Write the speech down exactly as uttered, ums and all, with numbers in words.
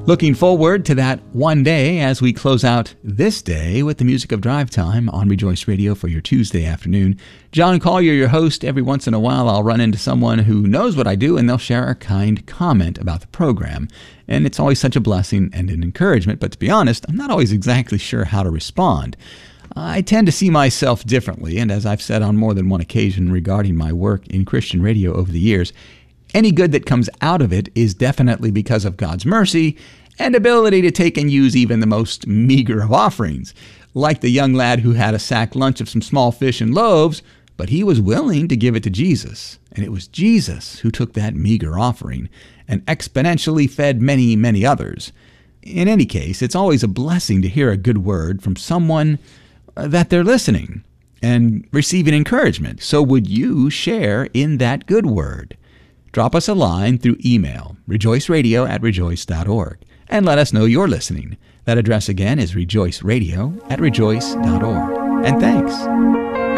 Looking forward to that one day as we close out this day with the music of Drive Time on Rejoice Radio for your Tuesday afternoon. John Collier, your host. Every once in a while I'll run into someone who knows what I do and they'll share a kind comment about the program. And it's always such a blessing and an encouragement, but to be honest, I'm not always exactly sure how to respond. I tend to see myself differently, and as I've said on more than one occasion regarding my work in Christian radio over the years, any good that comes out of it is definitely because of God's mercy and ability to take and use even the most meager of offerings, like the young lad who had a sack lunch of some small fish and loaves, but he was willing to give it to Jesus, and it was Jesus who took that meager offering and exponentially fed many, many others. In any case, it's always a blessing to hear a good word from someone that they're listening and receiving encouragement. So would you share in that good word? Drop us a line through email, rejoiceradio at rejoice dot org, and let us know you're listening. That address again is rejoiceradio at rejoice dot org. And thanks.